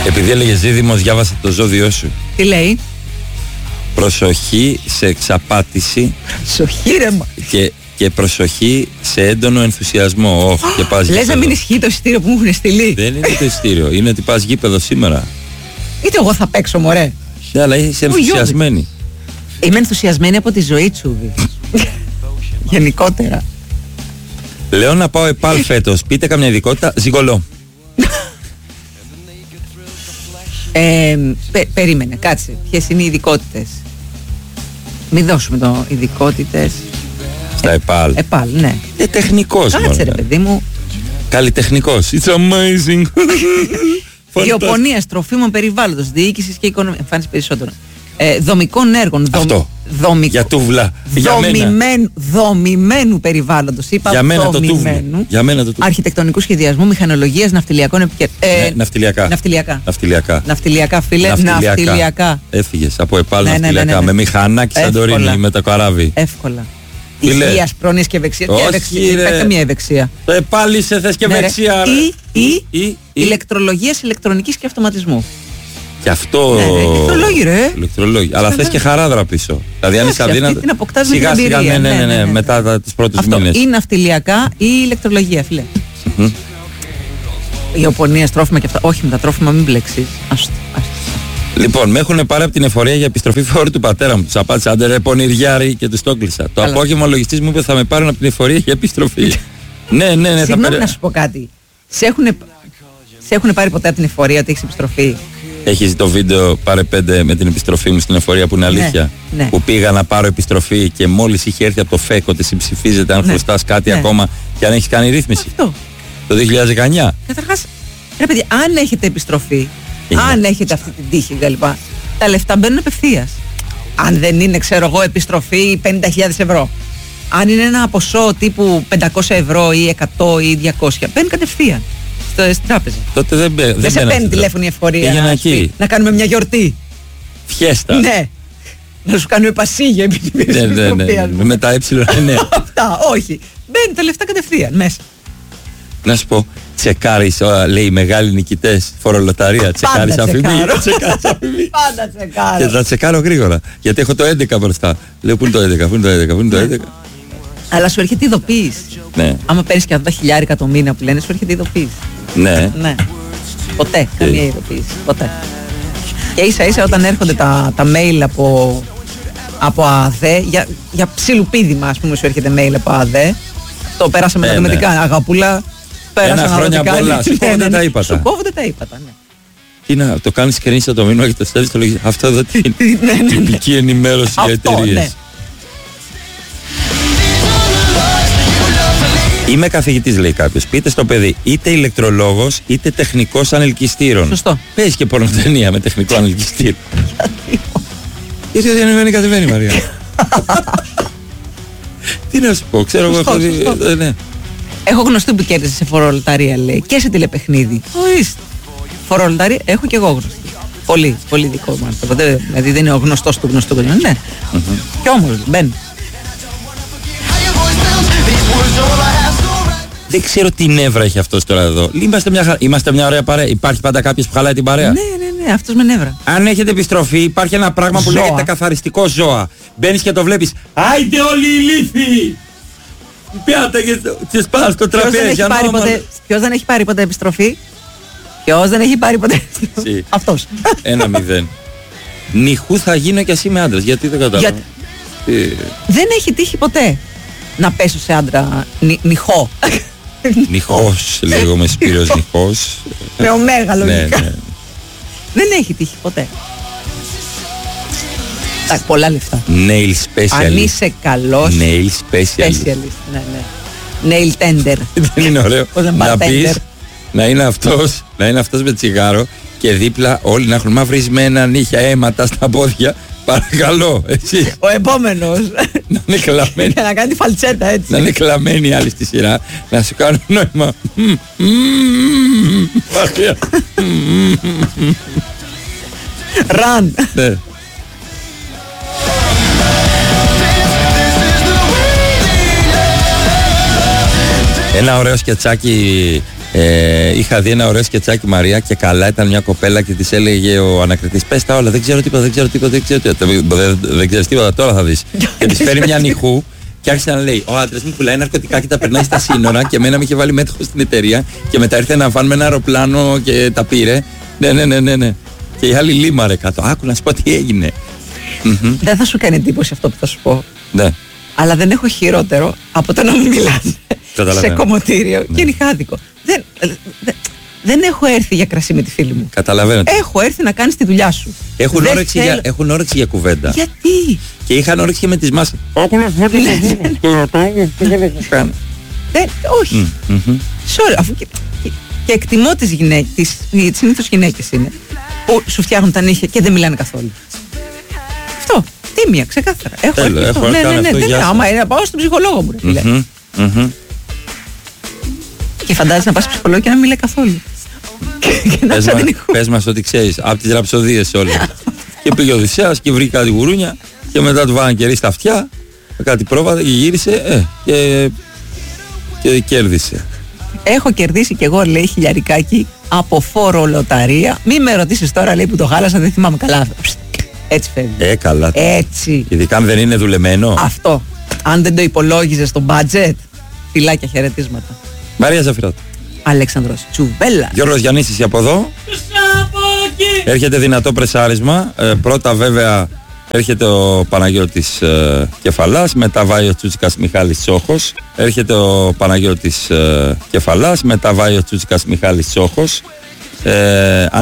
Επειδή έλεγες Δίδυμος, διάβασα το ζώδιό σου. Τι λέει? Προσοχή σε εξαπάτηση. Προσοχή ρε μα. Και προσοχή σε έντονο ενθουσιασμό. Και πας λες να μην ισχύει το εισιτήριο που μου έχουν στείλει. Δεν είναι το εισιτήριο, είναι ότι πας γήπεδο σήμερα. Είτε εγώ θα παίξω, μωρέ. Ναι, αλλά είσαι ενθουσιασμένη. Είμαι ενθουσιασμένη από τη ζωή, Τσούβι. Γενικότερα. Λέω να πάω ΕΠΑΛ φέτος. Πείτε καμιά ειδικότητα. Ζυγολό. Περίμενε, κάτσε. Ποιες είναι οι ειδικότητες? Μην δώσουμε το ειδικότητες. Στα ΕΠΑΛ. ΕΠΑΛ, ναι. Τεχνικός. Κάτσε ρε παιδί μου. Καλλιτεχνικός. It's amazing. Γεωπονίας, τροφίμων, περιβάλλοντος, διοίκησης και οικονομίας. Εμφάνιση περισσότερο. Δομικών έργων. Αυτό. Για τούβλα. Δομημένου περιβάλλοντος. Είπα για μένα δομημένου. Για μένα το τούβλο. Αρχιτεκτονικού σχεδιασμού, μηχανολογίας, ναυτιλιακών ναυτιλιακά. Ναυτιλιακά, φίλε. Ναυτιλιακά. Έφυγες από ΕΠΑΛ ναυτιλιακά. Με μηχανάκι Σαντορίνη, με το καράβι. Εύκολα. Υγείας, πρόνοιας και ευεξίας. Υπάρχει καμία ευεξία. Το ΕΠΑΛ είσαι, θες και ευεξία. Ή ηλεκτρολογίας, ηλεκτρονικής και αυτοματισμού. Και αυτό. Ηλεκτρολόγοι, ρε. Αλλά θες και χαράδρα πίσω. Δηλαδή, αν είσαι αδύνατο. Σιγά-σιγά, ναι, μετά τους πρώτους μήνες. Ή ναυτιλιακά ή ηλεκτρολογία, φίλε. Γεωπονία, τρόφιμα και αυτά. Όχι, με τα τρόφιμα μην μπλέξεις. Λοιπόν, με έχουν πάρει από την εφορία για επιστροφή φόρου του πατέρα μου. Τους απάντησα, άντε ρε πονηριάρη, και τους το κλείσα. Το απόγευμα ο λογιστής μου είπε θα με πάρουν από την εφορία για επιστροφή. Ναι. Συγγνώμη να σου πω κάτι. Σε έχουν πάρει ποτέ από την εφορία ότι έχεις επιστροφή? Έχεις το βίντεο πάρε 5 με την επιστροφή μου στην εφορία που είναι αλήθεια? Ναι. Που πήγα να πάρω επιστροφή και μόλις είχε έρθει από το ΦΕΚ ότι συμψηφίζεται αν χρωστάς κάτι ακόμα και αν έχεις κάνει ρύθμιση. Αυτό. Το 2019. Καταρχάς, ρε παιδιά, αν έχετε επιστροφή, αν έχετε αυτή την τύχη κλπ., τα λεφτά μπαίνουν απευθείας. Αν δεν είναι, ξέρω εγώ, επιστροφή 50.000 ευρώ. Αν είναι ένα ποσό τύπου 500 ευρώ ή 100 ή 200, μπαίνει κατευθείαν στην τράπεζα. Τότε δεν σε παίρνει τηλέφωνο η εφορία να κάνουμε μια γιορτή. Φιέστα. Ναι. Να σου κάνουμε πασίγια επειδή ναι. Με τα ναι. Αυτά, όχι. Μπαίνει τα λεφτά κατευθείαν μέσα. Να σου πω, τσεκάρεις, λέει, μεγάλοι νικητές, φορολοταρία, τσεκάρεις αφημί. Πάντα τσεκάρω. Και θα τσεκάρω γρήγορα, γιατί έχω το 11 μπροστά. Λέω, πού είναι το 11. Αλλά σου έρχεται ειδοποίηση. Ναι. Άμα παίρνεις και αυτά τα χιλιάρικα το μήνα που λένε, σου έρχεται ειδοποίηση. Ναι. Ποτέ, καμία ειδοποίηση. Ποτέ. Και ίσα όταν έρχονται τα mail από ΑΔΕ, για ψιλουπίδημα, ας πούμε, σου έρχεται mail από ΑΔΕ. Το πέρασαμε τα δημοτικά, αγαπούλα. Ένα χρόνια πολλά. Σου κόβονται τα ύπατα. Σου κόβονται τα ύπατα, ναι. Τι να, το κάνεις screenshot το μήνυμα και το στέλνεις στο λογιστή. Αυτό εδώ τι είναι? Τυπική ενημέρωση για εταιρείες. Είμαι καθηγητής, λέει κάποιος. Πείτε στο παιδί, είτε ηλεκτρολόγος είτε τεχνικός ανελκυστήρων. Σωστό. Παίζει και πορνοτενία με τεχνικό ανελκυστήρο. Γιατί δεν ανεβαίνει, κατεβαίνει, Μαρία. Τι να σου πω, ξέρω εγώ. Έχω γνωστή που κέρδισε σε φορολοταρία, λέει, και σε τηλεπαιχνίδι. Ορίστε. Φορολοταρία έχω και εγώ γνωστή. Πολύ, πολύ δικό μου. Δηλαδή δεν είναι ο γνωστός του γνωστού. Ναι. Και όμως μπαίνει. Δεν ξέρω τι νεύρα έχει αυτός τώρα εδώ. Είμαστε μια ωραία παρέα. Υπάρχει πάντα κάποιος που χαλάει την παρέα. Ναι, αυτός με νεύρα. Αν έχετε επιστροφή, υπάρχει ένα πράγμα που λέγεται καθαριστικό ζώα. Μπαίνεις και το βλέπεις. Άιντε όλοι οι λύθοι! Πιάτα και τσεσπάς στο τραπέζι. Ποιος δεν έχει πάρει ποτέ επιστροφή? Ποιος δεν έχει πάρει ποτέ επιστροφή? Αυτός. 1-0. Νυχού θα γίνω κι εσύ με άντρας. Γιατί δεν κατάλαβα. Δεν έχει τύχει ποτέ να πέσω σε άντρα νυχό. Νυχός, λέγομαι Σπύρος Νυχός. Με ωμέγα λογικά. Δεν έχει τύχει ποτέ. Πολλά λεφτά. Nail specialist. Αν είσαι καλός. Nail specialist. Ναι. Nail tender. Δεν είναι ωραίο να πεις να είναι αυτός με τσιγάρο και δίπλα όλοι να έχουν μαυρισμένα νύχια, αίματα στα πόδια. Παρακαλώ, εσύ. Ο επόμενος. Να είναι κλαμμένοι. Να κάνει τη φαλτσέτα έτσι. Να είναι κλαμμένοι οι άλλοι στη σειρά. Να σου κάνουν νόημα. Ραν. Ένα ωραίο σκετσάκι Είχα δει ένα ωραίο σκετσάκι, Μαρία, και καλά ήταν μια κοπέλα και της έλεγε ο ανακριτής: πες τα όλα, δεν ξέρω τίποτα. Δεν ξέρεις τίποτα, τώρα θα δεις. Και της φέρει μια νυχού και άρχισε να λέει: ο άντρας μου πουλάει ναρκωτικά και τα περνάει στα σύνορα και εμένα με είχε βάλει μέτοχο στην εταιρεία και μετά ήρθε να βάλουμε ένα αεροπλάνο και τα πήρε. Ναι. Και η άλλη λίμαρε κάτω. Άκου να σου πω τι έγινε. Δεν θα σου κάνει εντύπωση αυτό που θα σου πω. Ναι. Αλλά δεν έχω χειρότερο από το να μην μιλάς σε κομμωτήριο. Και είναι άδικο. Δεν έχω έρθει για κρασί με τη φίλη μου. Καταλαβαίνω. Έχω έρθει να κάνεις τη δουλειά σου. Έχουν όρεξη για κουβέντα. Γιατί? Και είχαν όρεξη και με τις μάσες. Όχι. Αφού και εκτιμώ τις γυναίκες, συνήθως γυναίκες είναι, που σου φτιάχνουν τα νύχια και δεν μιλάνε καθόλου. Αυτό. Τίμια, ξεκάθαρα. Έχω αυτό. Ναι. Άμα είναι να πάω στον ψυχολόγο μου, ρε φίλε. Και φαντάζεσαι να πας ψυχολόγο και να μην μιλάει καθόλου. Πες μας ό,τι ξέρεις. Από τις ραψοδίες όλες. Και πήγε ο Οδυσσέας και βρήκε κάτι γουρούνια και μετά του βάλανε κερί στα αυτιά, κάτι πρόβατα και γύρισε και κέρδισε. Έχω κερδίσει κι εγώ, λέει, χιλιαρικάκι από φόρο λοταρία. Μη με ρωτήσεις τώρα, λέει, που το χάλασα, δεν θυμάμαι καλά. Έτσι φεύγει. Καλά. Έτσι. Ειδικά αν δεν είναι δουλεμένο. Αυτό. Αν δεν το υπολόγιζε στο budget, φιλάκια, χαιρετίσματα. Μαρία Ζαφυράτου. Αλέξανδρος Τσουβέλλα. Γιώργος Γιαννίσης από εδώ. Έρχεται δυνατό πρεσάρισμα. Πρώτα βέβαια έρχεται ο Παναγιώτης Κεφαλάς, μετά βάει ο Τσούτσικας Μιχάλης Τσόχος. Έρχεται ο Παναγιώτης Κεφαλάς, μετά βάει ο Τσούτσικας Μιχάλης Τσόχος.